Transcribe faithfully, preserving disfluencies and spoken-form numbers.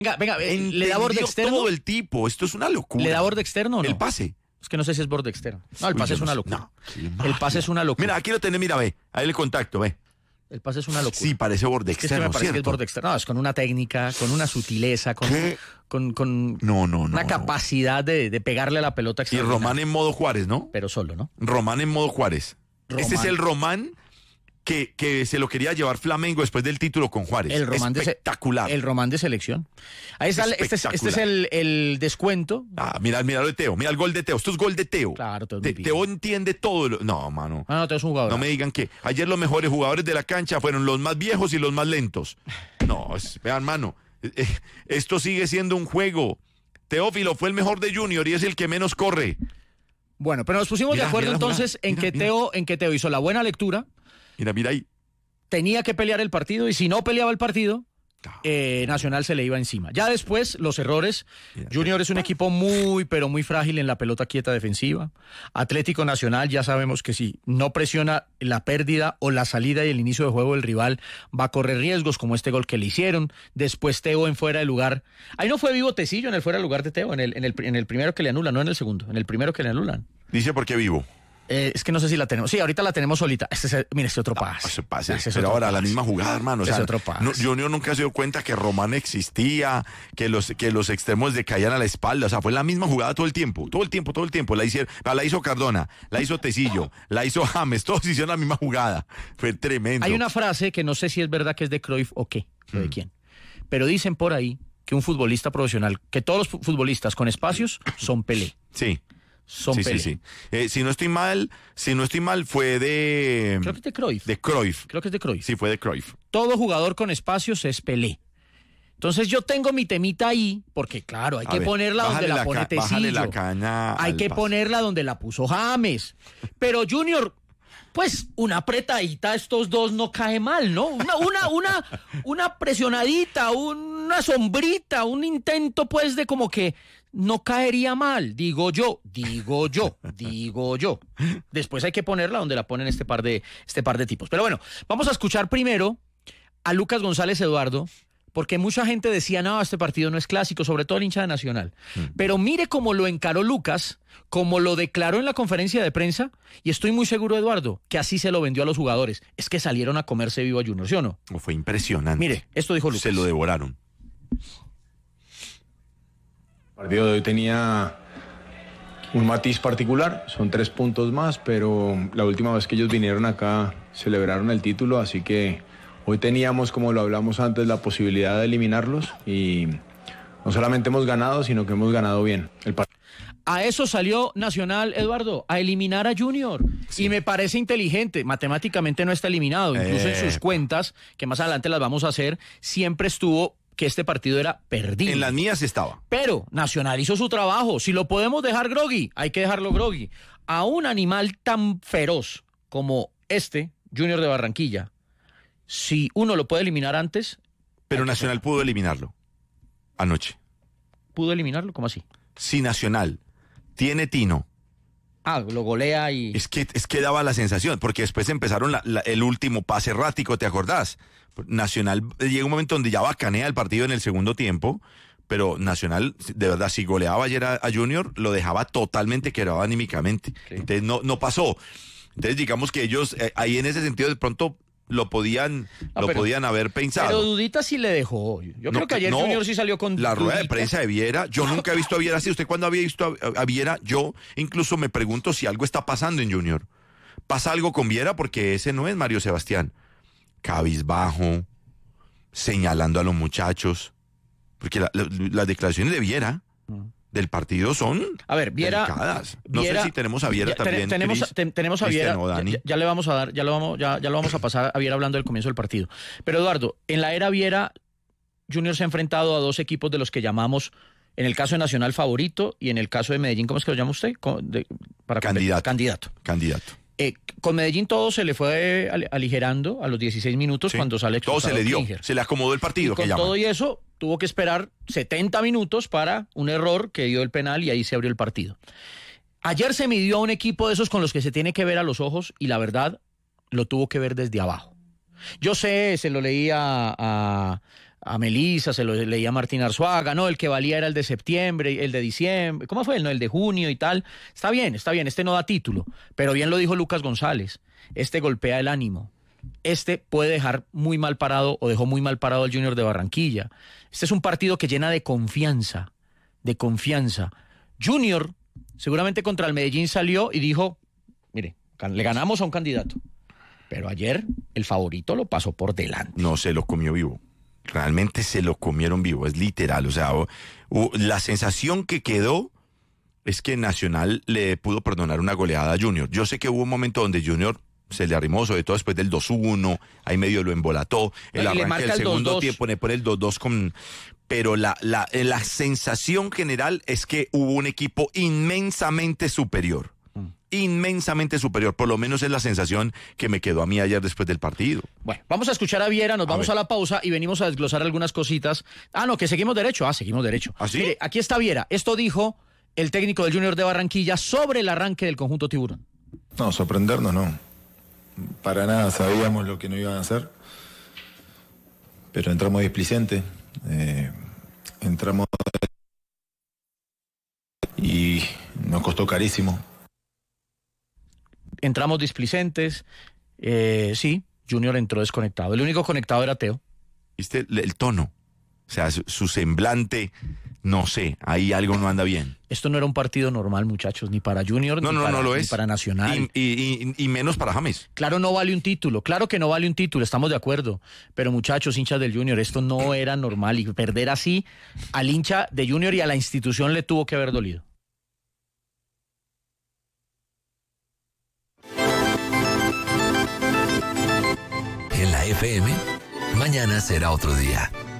Venga, venga, eh, ¿le da borde externo? Todo el tipo, esto es una locura. ¿Le da borde externo o no? El pase. Es que no sé si es borde externo. No, el pase Uy, es una no, locura. no, el pase es una locura. Mira, aquí lo tenés, mira, ve. Ahí el contacto, ve. El pase es una locura. Sí, parece borde Es que externo, me parece ¿cierto? que es borde externo. No, es con una técnica, con una sutileza, con, con, con no, no, no, una no. capacidad de, de pegarle a la pelota. Y Román en modo Juárez, ¿no? Pero solo, ¿no? Román en modo Juárez. Román. Este es el Román que, que se lo quería llevar Flamengo después del título con Juárez. El Román espectacular. De, el Román de selección. Ahí está, este es, este es el, el descuento. Ah, mira, mira lo de Teo, mira el gol de Teo. Esto es gol de Teo. Claro, Teo. Te, Teo entiende todo. Lo... No, mano. Ah, no, Teo es un jugador. No me digan que ayer los mejores jugadores de la cancha fueron los más viejos y los más lentos. No, es, vean, mano, eh, esto sigue siendo un juego. Teófilo fue el mejor de Junior y es el que menos corre. Bueno, pero nos pusimos mira, de acuerdo mira, entonces mira, en, mira, que mira. Teo, en que Teo hizo la buena lectura. Mira, mira ahí. Tenía que pelear el partido y si no peleaba el partido, eh, Nacional se le iba encima. Ya después, los errores. Mira, Junior es un equipo muy, pero muy frágil en la pelota quieta defensiva. Atlético Nacional, ya sabemos que si no presiona la pérdida o la salida y el inicio de juego del rival, va a correr riesgos como este gol que le hicieron. Después Teo en fuera de lugar. Ahí no fue vivo Tecillo en el fuera de lugar de Teo, en el, en el, en el primero que le anulan, no en el segundo, en el primero que le anulan. Dice porque vivo. Eh, es que no sé si la tenemos. Sí, ahorita la tenemos solita. Este es, mira, este otro pase. Ese pase. Ese es Pero otro ahora pase. la misma jugada, hermano. O sea, es otro pase. no, Junior nunca se dio cuenta que Román existía, que los, que los extremos le caían a la espalda. O sea, fue la misma jugada todo el tiempo. Todo el tiempo, todo el tiempo. La, hicieron, la hizo Cardona, la hizo Tecillo, la hizo James. Todos hicieron la misma jugada. Fue tremendo. Hay una frase que no sé si es verdad que es de Cruyff o qué, o de Mm. quién. Pero dicen por ahí que un futbolista profesional, que todos los fu- futbolistas con espacios son Pelé. Sí. Son sí, Pelé. sí, sí. Eh, si no estoy mal, si no estoy mal, fue de. Creo que es de Cruyff. De Cruyff. Creo que es de Cruyff. Sí, fue de Cruyff. Todo jugador con espacios es Pelé. Entonces yo tengo mi temita ahí, porque claro, hay A que ver, ponerla donde bájale la la pone ca- bájale Tecillo. la caña Hay al que pase. ponerla donde la puso James. Pero Junior, pues una apretadita a estos dos no cae mal, ¿no? Una, una, una, una presionadita, una sombrita, un intento pues de como que no caería mal, digo yo, digo yo, digo yo. Después hay que ponerla donde la ponen este par de, este par de tipos. Pero bueno, vamos a escuchar primero a Lucas González Eduardo, porque mucha gente decía, no, este partido no es clásico, sobre todo el hincha de Nacional. Mm. Pero mire cómo lo encaró Lucas, como lo declaró en la conferencia de prensa, y estoy muy seguro, Eduardo, que así se lo vendió a los jugadores. Es que salieron a comerse vivo a Junior, ¿sí o no? Fue impresionante. Mire, esto dijo Lucas. Se lo devoraron. El partido de hoy tenía un matiz particular, son tres puntos más, pero la última vez que ellos vinieron acá celebraron el título, así que hoy teníamos, como lo hablamos antes, la posibilidad de eliminarlos y no solamente hemos ganado, sino que hemos ganado bien. El part- A eso salió Nacional, Eduardo, a eliminar a Junior. Sí. Y me parece inteligente. Matemáticamente no está eliminado. Incluso eh. en sus cuentas, que más adelante las vamos a hacer, siempre estuvo que este partido era perdido. En las mías estaba. Pero Nacional hizo su trabajo. Si lo podemos dejar groggy, hay que dejarlo groggy. A un animal tan feroz como este, Junior de Barranquilla, si uno lo puede eliminar antes... Pero Nacional que... pudo eliminarlo anoche. ¿Pudo eliminarlo? ¿Cómo así? Si Nacional tiene tino. Ah, lo golea y... Es que, es que daba la sensación, porque después empezaron la, la, el último pase errático, ¿te acordás? Nacional llega un momento donde ya bacanea el partido en el segundo tiempo, pero Nacional, de verdad, si goleaba ayer a, a Junior, lo dejaba totalmente quebrado anímicamente. Sí. Entonces no, no pasó. Entonces digamos que ellos, eh, ahí en ese sentido, de pronto... lo podían no, lo pero, podían haber pensado. Pero Dudita sí le dejó. Yo no, creo que ayer no, Junior sí salió con la Dudita. Rueda de prensa de Viera. Yo nunca he visto a Viera así. ¿Usted cuándo había visto a, a Viera? Yo incluso me pregunto si algo está pasando en Junior. ¿Pasa algo con Viera? Porque ese no es Mario Sebastián. Cabizbajo, señalando a los muchachos. Porque la, la, las declaraciones de Viera... Mm. del partido son a ver, Viera, delicadas. No Viera, sé si tenemos a Viera ya, también. Tenemos, Chris, ten, tenemos a Viera, este, no, ya, ya le vamos a dar, ya lo vamos, ya, ya lo vamos a pasar a Viera hablando del comienzo del partido. Pero Eduardo, en la era Viera, Junior se ha enfrentado a dos equipos de los que llamamos, en el caso de Nacional, favorito, y en el caso de Medellín, ¿cómo es que lo llama usted? De, para candidato. Candidato. Candidato. Eh, con Medellín todo se le fue aligerando a los dieciséis minutos sí, cuando sale todo se le dio, Klinger. Se le acomodó el partido. Y con que todo y eso tuvo que esperar setenta minutos para un error que dio el penal y ahí se abrió el partido. Ayer se midió a un equipo de esos con los que se tiene que ver a los ojos y la verdad lo tuvo que ver desde abajo. Yo sé, se lo leí a, a, a Melissa, se lo leía a Martín Arzuaga, no, el que valía era el de septiembre, el de diciembre, ¿cómo fue? No, el de junio y tal. Está bien, está bien, este no da título, pero bien lo dijo Lucas González, este golpea el ánimo, este puede dejar muy mal parado o dejó muy mal parado al Junior de Barranquilla. Este es un partido que llena de confianza, de confianza. Junior seguramente contra el Medellín salió y dijo, mire, le ganamos a un candidato, pero ayer el favorito lo pasó por delante. No, se lo comió vivo. Realmente se lo comieron vivo, es literal. O sea, o, o, la sensación que quedó es que Nacional le pudo perdonar una goleada a Junior. Yo sé que hubo un momento donde Junior se le arrimó, sobre todo después del dos uno, ahí medio lo embolató. El no, arranque del el segundo dos dos. tiempo, pone por el dos dos con... Pero la, la, la sensación general es que hubo un equipo inmensamente superior. Mm. Inmensamente superior. Por lo menos es la sensación que me quedó a mí ayer después del partido. Bueno, vamos a escuchar a Viera, nos a vamos ver. a la pausa y venimos a desglosar algunas cositas. Ah, no, que seguimos derecho. Ah, seguimos derecho. ¿Ah, sí? Mire, aquí está Viera. Esto dijo el técnico del Junior de Barranquilla sobre el arranque del conjunto tiburón. No, sorprendernos no. Para nada sabíamos lo que no iban a hacer. Pero entramos displicentes. Eh, entramos y nos costó carísimo. Entramos displicentes, eh, sí, Junior entró desconectado. El único conectado era Teo. ¿Viste el tono? O sea, su, su semblante, no sé, ahí algo no anda bien. Esto no era un partido normal, muchachos, ni para Junior, no, ni, no, para, no lo ni es. para Nacional. Y, y, y, y menos para James. Claro, no vale un título, claro que no vale un título, estamos de acuerdo. Pero muchachos, hinchas del Junior, esto no era normal. Y perder así al hincha de Junior y a la institución le tuvo que haber dolido. En la F M, mañana será otro día.